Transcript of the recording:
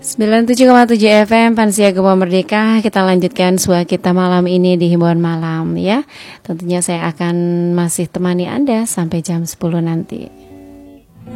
97,7 FM Pansia Gema Merdeka. Kita lanjutkan Suara Kita malam ini di Himbauan Malam ya. Tentunya saya akan masih temani Anda sampai jam 10 nanti.